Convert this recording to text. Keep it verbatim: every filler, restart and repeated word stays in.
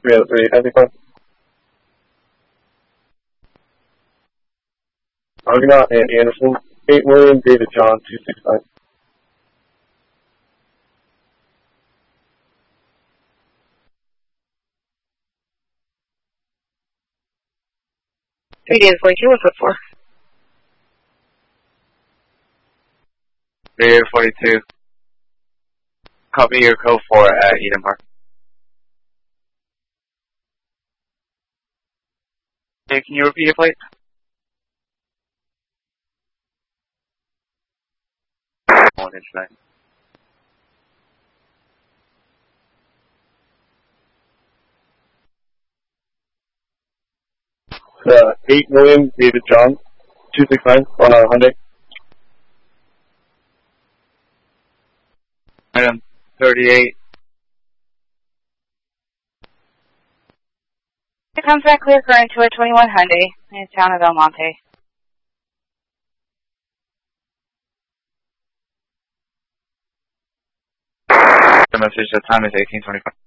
three oh three, heavy five. Argonaut and Anderson. eight William, David John, two six nine. three David forty-two, what's up for? three David forty-two. Copy your code four at Eden Park. Okay, can you repeat your plate? One inch nine. Uh, eight William, David John, two six nine, on a Hyundai. Item thirty-eight. It comes back clear current to a twenty-one Hyundai in the town of El Monte. The message, the time is eighteen twenty-five.